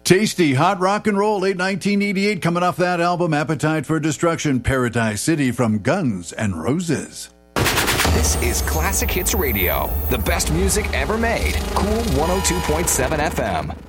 Tasty hot rock and roll, late 1988, coming off that album, Appetite for Destruction, Paradise City from Guns N' Roses. This is Classic Hits Radio, the best music ever made. Cool 102.7 FM.